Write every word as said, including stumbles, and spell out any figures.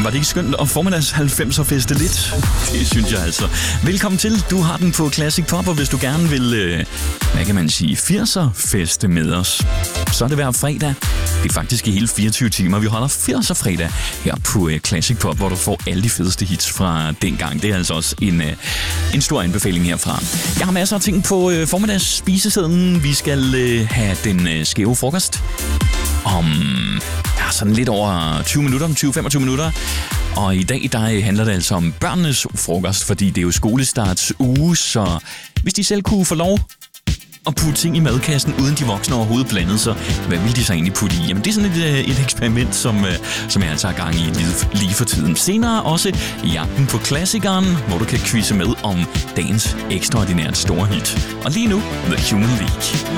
var det ikke skønt at formiddags halvfemser feste lidt? Det synes jeg altså. Velkommen til. Du har den på Classic Pop, og hvis du gerne vil, øh, hvad kan man sige, firser feste med os, så er det hver fredag. Det er faktisk i hele fireogtyve timer. Vi holder firser fredag her på øh, Classic Pop, hvor du får alle de fedeste hits fra dengang. Det er altså også en, øh, en stor anbefaling herfra. Jeg har masser af ting på øh, formiddags spisesedlen. Vi skal øh, have den øh, skæve frokost om ja, sådan lidt over tyve minutter, tyve til femogtyve minutter. Og i dag der handler det altså om børnenes frokost, fordi det er jo skolestarts uge, så hvis de selv kunne få lov at putte ting i madkassen, uden de voksne overhovedet blandet sig, hvad vil de så egentlig putte i? Jamen det er sådan et, et eksperiment, som, som jeg altså har gang i lige, lige for tiden. Senere også jagten på klassikeren, hvor du kan quizze med om dagens ekstraordinært store hit. Og lige nu, The Human League.